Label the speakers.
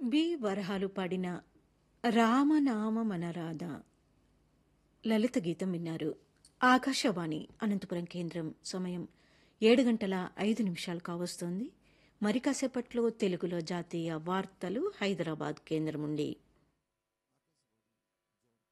Speaker 1: B వరహాలు పాడిన రామనామమనరాధ లలిత గీతం విన్నారు. ఆకాశవాణి అనంతపురం కేంద్రం. సమయం 7:05 కావస్తోంది. మరి కాసేపట్లో తెలుగులో జాతీయ వార్తలు హైదరాబాద్ కేంద్రం నుండి.